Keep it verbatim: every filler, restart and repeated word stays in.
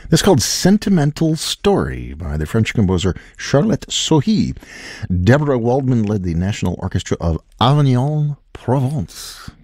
It's called Sentimental Story by the French composer Charlotte Sohi. Deborah Waldman led the National Orchestra of Avignon, Provence.